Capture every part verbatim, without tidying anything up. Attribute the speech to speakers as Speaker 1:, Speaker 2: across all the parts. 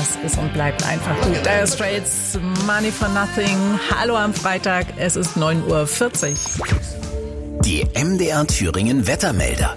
Speaker 1: das ist und bleibt einfach gut. Dire Straits, Money for Nothing. Hallo am Freitag, es ist neun Uhr vierzig.
Speaker 2: Die M D R Thüringen Wettermelder.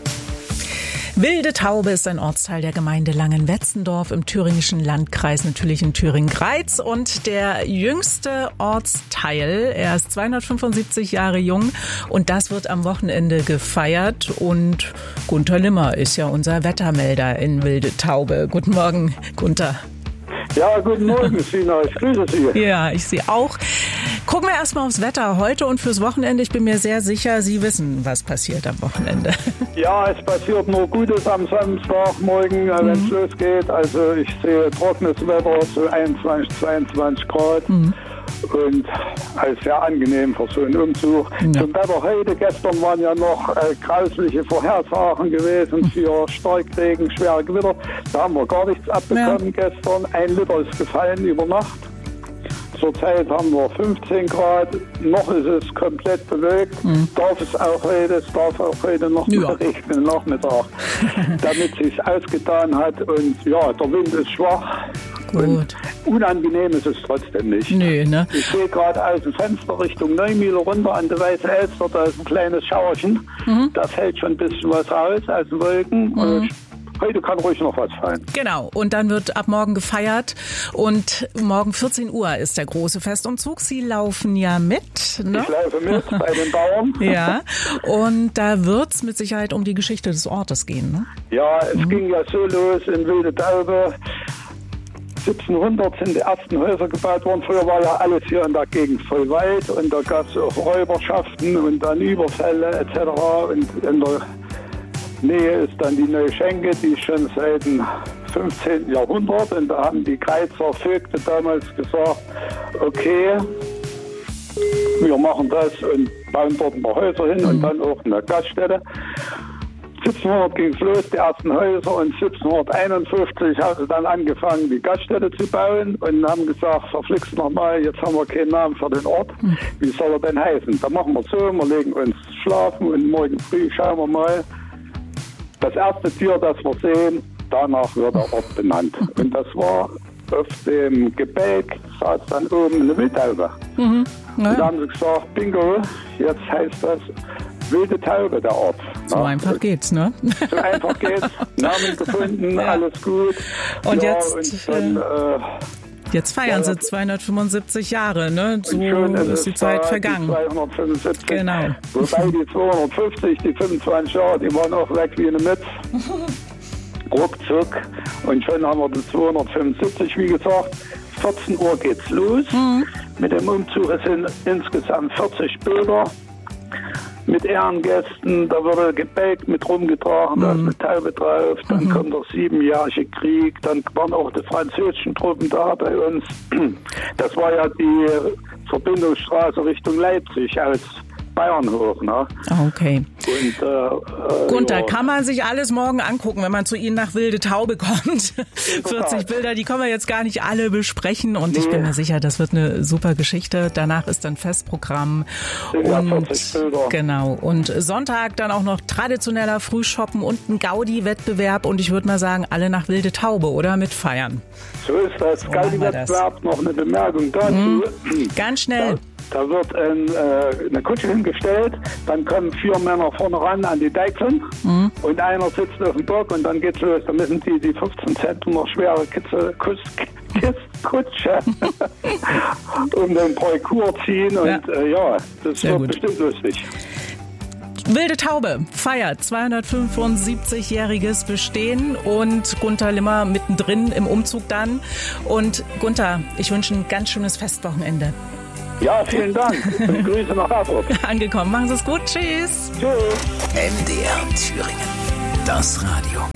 Speaker 1: Wilde Taube ist ein Ortsteil der Gemeinde Langenwetzendorf im thüringischen Landkreis, natürlich in Thüringen-Greiz. Und der jüngste Ortsteil, er ist zweihundertfünfundsiebzig Jahre jung und das wird am Wochenende gefeiert. Und Gunter Limmer ist ja unser Wettermelder in Wilde Taube. Guten Morgen, Gunter.
Speaker 3: Ja, guten Morgen, Sina. Ich grüße Sie.
Speaker 1: Ja, ich Sie auch. Gucken wir erstmal aufs Wetter heute und fürs Wochenende. Ich bin mir sehr sicher, Sie wissen, was passiert am Wochenende.
Speaker 3: Ja, es passiert nur Gutes am Samstagmorgen, mhm. wenn es losgeht. Also ich sehe trockenes Wetter, so einundzwanzig, zweiundzwanzig Grad. Mhm. Und alles sehr angenehm für so einen Umzug. Ja. Zum Wetter heute, gestern waren ja noch äh, grausliche Vorhersagen gewesen für Starkregen, schwere Gewitter. Da haben wir gar nichts abbekommen ja. gestern. Ein Liter ist gefallen über Nacht. Zurzeit haben wir fünfzehn Grad, noch ist es komplett bewölkt, mhm. darf es auch heute, es darf auch heute noch ja. regnen, Nachmittag, damit es sich ausgetan hat und ja, der Wind ist schwach. Gut. Und unangenehm ist es trotzdem nicht.
Speaker 1: Nö, ne?
Speaker 3: Ich sehe gerade aus dem Fenster Richtung Neumühle runter an der Weiße Elster, da ist ein kleines Schauerchen, mhm. da fällt schon ein bisschen was raus aus den Wolken. Mhm. Und heute kann ruhig noch was fallen.
Speaker 1: Genau, und dann wird ab morgen gefeiert und morgen vierzehn Uhr ist der große Festumzug. Sie laufen ja mit, ne?
Speaker 3: Ich laufe mit bei den Bauern.
Speaker 1: Ja, und da wird es mit Sicherheit um die Geschichte des Ortes gehen, ne?
Speaker 3: Ja, es mhm. ging ja so los in Wilde Taube. siebzehnhundert sind die ersten Häuser gebaut worden. Früher war ja alles hier in der Gegend voll Wald und da gab es auch Räuberschaften und dann Überfälle et cetera. Und in der Nähe ist dann die Neue Schenke, die ist schon seit dem fünfzehnten Jahrhundert. Und da haben die Greizer Vögte damals gesagt, okay, wir machen das und bauen dort ein paar Häuser hin mhm. und dann auch eine Gaststätte. siebzehnhundert ging es los, die ersten Häuser, und siebzehnhunderteinundfünfzig haben sie dann angefangen, die Gaststätte zu bauen und haben gesagt, verflixt nochmal, jetzt haben wir keinen Namen für den Ort. Wie soll er denn heißen? Da machen wir so, wir legen uns schlafen und morgen früh schauen wir mal. Das erste Tier, das wir sehen, danach wird der Ort benannt. Und das war auf dem Gebälk, saß dann oben eine Wildtaube. Mhm. Ja. Und da haben sie gesagt, bingo, jetzt heißt das Wilde Taube, der Ort.
Speaker 1: So ja. einfach geht's, ne?
Speaker 3: So einfach geht's. Namen gefunden, ja. alles gut.
Speaker 1: Und
Speaker 3: ja,
Speaker 1: jetzt,
Speaker 3: und dann, äh,
Speaker 1: jetzt feiern ja, sie zweihundertfünfundsiebzig Jahre, ne? So
Speaker 3: ist,
Speaker 1: ist die Zeit
Speaker 3: da,
Speaker 1: vergangen.
Speaker 3: Die zweihundertfünfundsiebzig.
Speaker 1: Genau.
Speaker 3: Wobei die zweihundertfünfzig, die fünfundzwanzig Jahre, die waren auch weg wie eine Mütze. Ruckzuck. Und schon haben wir die zweihundertfünfundsiebzig, wie gesagt. vierzehn Uhr geht's los. Mhm. Mit dem Umzug sind insgesamt vierzig Bilder. Mit Ehrengästen, da wurde Gebälk mit rumgetragen, da ist eine Taube drauf, dann mhm. kommt der Siebenjährige Krieg, dann waren auch die französischen Truppen da bei uns. Das war ja die Verbindungsstraße Richtung Leipzig aus Bayern hoch, ne?
Speaker 1: Okay.
Speaker 3: Und, äh, äh,
Speaker 1: Gunther,
Speaker 3: ja.
Speaker 1: kann man sich alles morgen angucken, wenn man zu Ihnen nach Wilde Taube kommt? vierzig Bilder, die können wir jetzt gar nicht alle besprechen und nee. ich bin mir sicher, das wird eine super Geschichte. Danach ist dann Festprogramm
Speaker 3: ja,
Speaker 1: und
Speaker 3: vierzig Bilder.
Speaker 1: Genau. Und Sonntag dann auch noch traditioneller Frühshoppen und ein Gaudi-Wettbewerb und ich würde mal sagen, alle nach Wilde Taube, oder? Mitfeiern.
Speaker 3: So ist das. So Gaudi-Wettbewerb, noch eine Bemerkung dazu. Mhm.
Speaker 1: Ganz schnell.
Speaker 3: Ja. Da wird ein, äh, eine Kutsche hingestellt, dann kommen vier Männer vorne ran an die Deichseln mhm. und einer sitzt auf dem Bock und dann geht's los. Da müssen die die fünfzehn Zentner schwere Kitze, Kuss, Kiss, Kutsche um den Parcours ziehen und ja, äh, ja das Sehr wird gut. bestimmt lustig.
Speaker 1: Wilde Taube feiert zweihundertfünfundsiebzigjähriges Bestehen und Gunter Limmer mittendrin im Umzug dann. Und Gunter, ich wünsche ein ganz schönes Festwochenende.
Speaker 3: Ja, vielen Dank. Und Grüße nach Erfurt.
Speaker 1: Angekommen. Machen Sie es gut. Tschüss.
Speaker 3: Tschüss.
Speaker 2: M D R Thüringen. Das Radio.